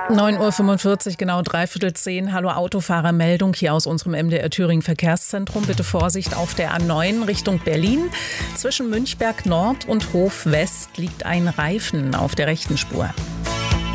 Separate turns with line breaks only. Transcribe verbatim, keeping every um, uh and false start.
neun Uhr fünfundvierzig, genau dreiviertel zehn. Hallo Autofahrermeldung hier aus unserem M D R Thüringen Verkehrszentrum. Bitte Vorsicht auf der A neun Richtung Berlin. Zwischen Münchberg Nord und Hof West liegt ein Reifen auf der rechten Spur.